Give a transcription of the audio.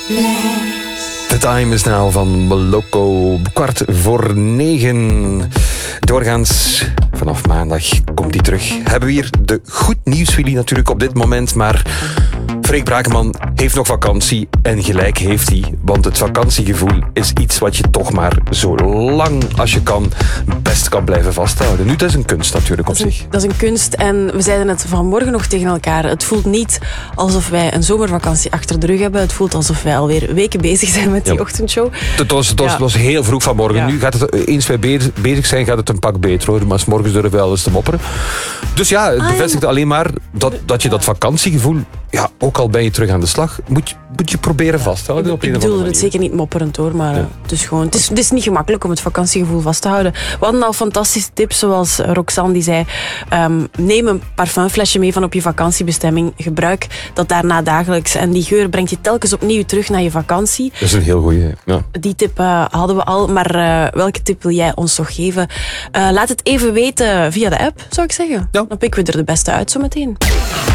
The Time is Now van Moloko. 8:45. Doorgaans, vanaf maandag komt hij terug. Hebben we hier de goed nieuws, Willy, natuurlijk op dit moment. Maar Freek Brakeman heeft nog vakantie en gelijk heeft hij. Want het vakantiegevoel is iets wat je toch maar zo lang als je kan best kan blijven vasthouden. Nu, dat is een kunst natuurlijk op zich. Dat is een kunst en we zeiden het vanmorgen nog tegen elkaar. Het voelt niet alsof wij een zomervakantie achter de rug hebben. Het voelt alsof wij alweer weken bezig zijn met die ochtendshow. Het was heel vroeg vanmorgen. Ja. Nu gaat het, eens wij bezig zijn, gaat het een pak beter hoor. Maar 's morgens durven we wel eens te mopperen. Dus ja, het bevestigt alleen maar dat je dat vakantiegevoel, ja, ook al ben je terug aan de slag, moet je proberen vasthouden. Ik bedoel het zeker niet mopperend hoor, maar het is gewoon, het is niet gemakkelijk om het vakantiegevoel vast te houden. We hadden al fantastische tips, zoals Roxanne die zei, neem een parfumflesje mee van op je vakantiebestemming, gebruik dat daarna dagelijks en die geur brengt je telkens opnieuw terug naar je vakantie. Dat is een heel goeie, ja. Die tip hadden we al, maar welke tip wil jij ons nog geven? Laat het even weten via de app, zou ik zeggen. Ja. Dan pikken we er de beste uit zometeen.